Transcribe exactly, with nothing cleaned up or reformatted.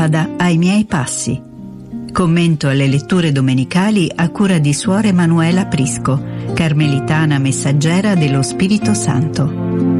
lampada ai miei passi. Commento alle letture domenicali a cura di Suor Emanuela Prisco, carmelitana messaggera dello Spirito Santo.